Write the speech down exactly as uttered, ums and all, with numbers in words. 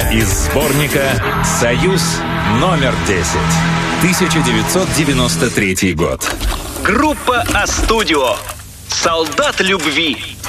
Песня из сборника «Союз номер десять». тысяча девятьсот девяносто третий год. Группа А-студио. «Солдат любви».